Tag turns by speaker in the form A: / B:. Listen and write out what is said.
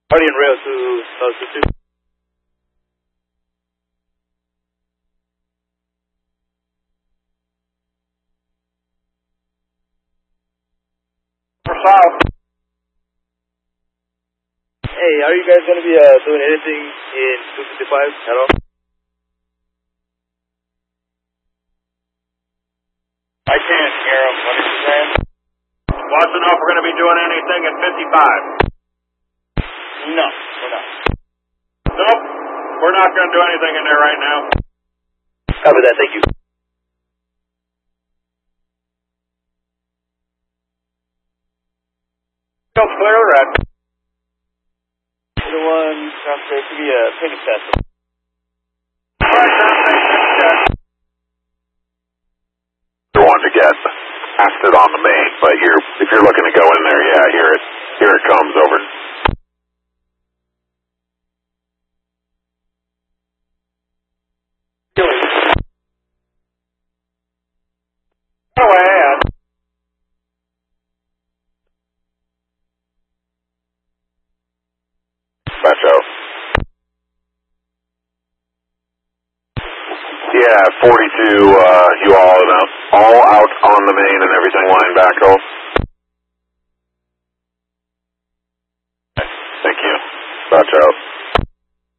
A: Guardian rail to 2. South. Hey, are you guys going to be doing anything in 255 at all?
B: I can't hear him. What is he saying? Wants to know if we're going to be doing anything in 55.
A: No, we're not.
B: Nope. We're not going to do anything in there right now.
A: Copy that, thank you.
B: Clear, red.
A: The one downstairs to be a pickup test.
B: Alright,
C: You're wanting to get acid on the main, but if you're looking to go in there, yeah, here it comes over.
B: Go ahead.
C: Batch out. Yeah, 42, you all out on the main and everything line backhoe. Thank you. Batch out.